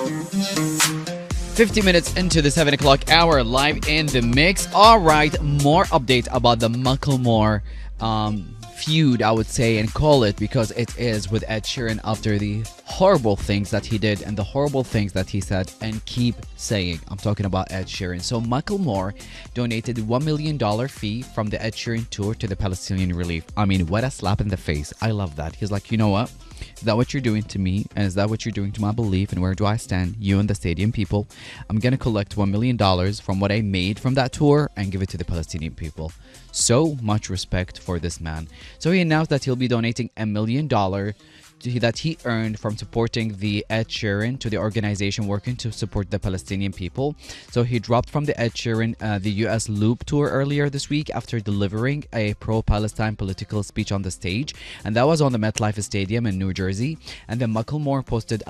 50 minutes into the 7 o'clock hour, live in the mix. All right, more update about the Macklemore feud, I would say, and call it, because it is with Ed Sheeran after the horrible things that he did and the horrible things that he said and keep saying. I'm talking about Ed Sheeran. So Macklemore donated $1 million fee from the Ed Sheeran tour to the Palestinian relief. I mean, what a slap in the face. I love that. He's like, you know what? Is that what you're doing to me? And is that what you're doing to my belief? And where do I stand? You and the stadium people. I'm going to collect $1 million from what I made from that tour and give it to the Palestinian people. So much respect for this man. So he announced that he'll be donating $1 million that he earned from supporting the Ed Sheeran to the organization working to support the Palestinian people. So he dropped from the Ed Sheeran the US Loop tour earlier this week after delivering a pro-Palestine political speech on the stage, and that was on the MetLife Stadium in New Jersey. And then Macklemore posted